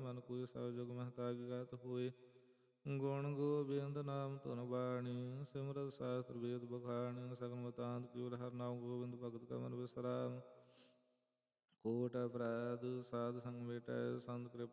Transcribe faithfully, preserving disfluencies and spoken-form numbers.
ਮਨ ਕੋਈ ਸਭ ਜੁਗ ਮਹਤਾਗੀ ਗਾਤ ਹੋਏ। ਗੁਣ ਗੋਬਿੰਦ ਨਾਮ ਧੁਨ ਬਾਣੀ ਸਿਮਰਤ ਸਾਸਤਰ ਵੇਦ ਬਖਾਣੀ। ਸਗਲ ਮਤਾਂਤ ਕੇਵਲ ਹਰਿ ਨਾਮ ਗੋਬਿੰਦ ਭਗਤ ਕਾ ਮਨ ਵਿਸਰਾਮ। ਕੋਟ ਅਪਰਾਧ ਸਾਧ ਸੰਗ ਮਿਟੈ ਸੰਤ ਕ੍ਰਿਪਾ